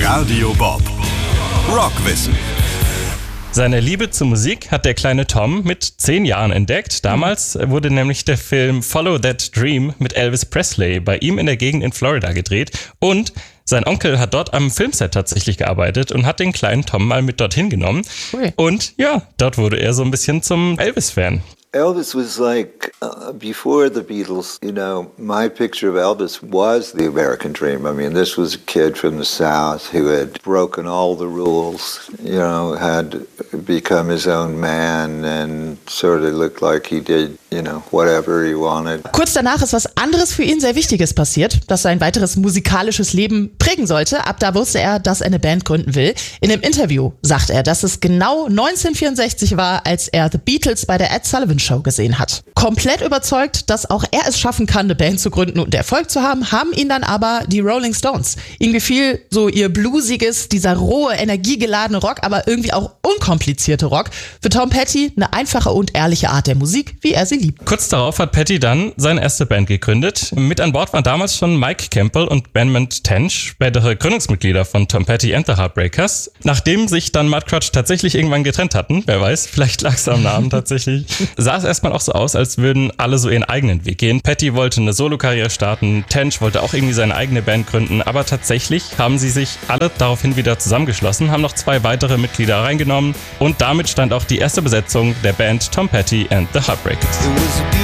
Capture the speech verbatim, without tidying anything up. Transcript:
Radio Bob. Rockwissen. Seine Liebe zur Musik hat der kleine Tom mit zehn Jahren entdeckt. Damals wurde nämlich der Film Follow That Dream mit Elvis Presley bei ihm in der Gegend in Florida gedreht. Und sein Onkel hat dort am Filmset tatsächlich gearbeitet und hat den kleinen Tom mal mit dorthin genommen. Ui. Und ja, dort wurde er so ein bisschen zum Elvis-Fan. Elvis was like, uh, before the Beatles, you know, my picture of Elvis was the American dream. I mean, this was a kid from the South who had broken all the rules, you know, had become his own man and sort of looked like he did, you know, whatever he wanted. Kurz danach ist was anderes für ihn sehr Wichtiges passiert, das sein weiteres musikalisches Leben prägen sollte. Ab da wusste er, dass er eine Band gründen will. In einem Interview sagt er, dass es genau neunzehnhundertvierundsechzig war, als er The Beatles bei der Ed Sullivan Show gesehen hat. Komplett überzeugt, dass auch er es schaffen kann, eine Band zu gründen und Erfolg zu haben, haben ihn dann aber die Rolling Stones. Ihm gefiel so ihr bluesiges, dieser rohe, energiegeladene Rock, aber irgendwie auch unkomplizierte Rock. Für Tom Petty eine einfache und ehrliche Art der Musik, wie er sie liebt. Kurz darauf hat Petty dann seine erste Band gegründet. Mit an Bord waren damals schon Mike Campbell und Benmont Tench, spätere Gründungsmitglieder von Tom Petty and the Heartbreakers. Nachdem sich dann Mud Crutch tatsächlich irgendwann getrennt hatten, wer weiß, vielleicht lag es am Namen tatsächlich, sah es erstmal auch so aus, als würden alle so ihren eigenen Weg gehen. Petty wollte eine Solokarriere starten, Tench wollte auch irgendwie seine eigene Band gründen, aber tatsächlich haben sie sich alle daraufhin wieder zusammengeschlossen, haben noch zwei weitere Mitglieder reingenommen und damit stand auch die erste Besetzung der Band Tom Petty and the Heartbreakers.